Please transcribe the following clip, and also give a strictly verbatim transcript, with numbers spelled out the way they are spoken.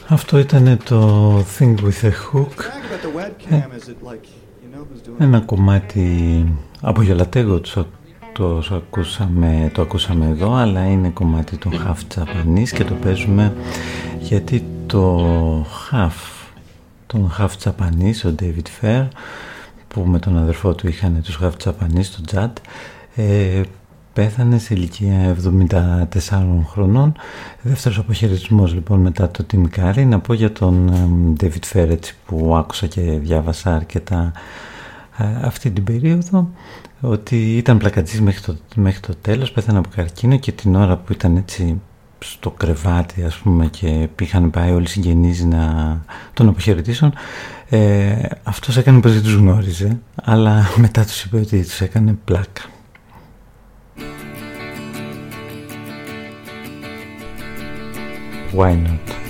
Αυτό ήταν το Thing with a Hook, ε, ένα κομμάτι από γελατέγο το, το, ακούσαμε, το ακούσαμε εδώ, αλλά είναι κομμάτι των Half Japanese και το παίζουμε γιατί το Half τον Half Japanese, ο David Fair, που με τον αδερφό του είχαν τους Half Japanese στο τζατ, ε, πέθανε σε ηλικία εβδομήντα τεσσάρων χρονών. Δεύτερος αποχαιρετισμός λοιπόν μετά το Tim Curry. Να πω για τον David Fair, έτσι, που άκουσα και διάβασα αρκετά αυτή την περίοδο, ότι ήταν πλακατζής μέχρι το, μέχρι το τέλος, πέθανε από καρκίνο και την ώρα που ήταν έτσι στο κρεβάτι, ας πούμε, και είχαν πάει όλοι οι συγγενείς να τον αποχαιρετήσουν, ε, αυτός έκανε πως δεν τους γνώριζε, αλλά μετά τους είπε ότι τους έκανε πλάκα. Why not?